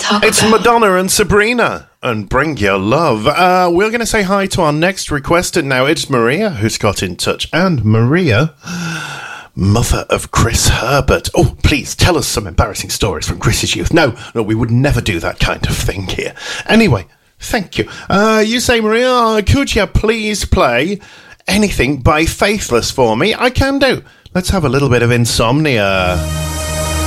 talk It's about? Madonna and Sabrina, and Bring Your Love. We're going to say hi to our next requester now. It's Maria who's got in touch. And Maria, mother of Chris Herbert. Oh, please tell us some embarrassing stories from Chris's youth. No, we would never do that kind of thing here. Anyway, thank you. You say, Maria, could you please play Anything by Faithless for me? I can do. Let's have a little bit of Insomnia.